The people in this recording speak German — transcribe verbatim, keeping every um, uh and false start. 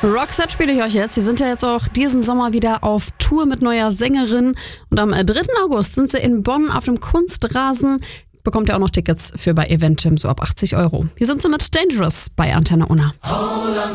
Roxette spiele ich euch jetzt. Sie sind ja jetzt auch diesen Sommer wieder auf Tour mit neuer Sängerin. Und am dritten August sind sie in Bonn auf dem Kunstrasen. Bekommt ihr auch noch Tickets für bei Eventim, so ab achtzig Euro. Hier sind sie mit Dangerous bei Antenne Unna.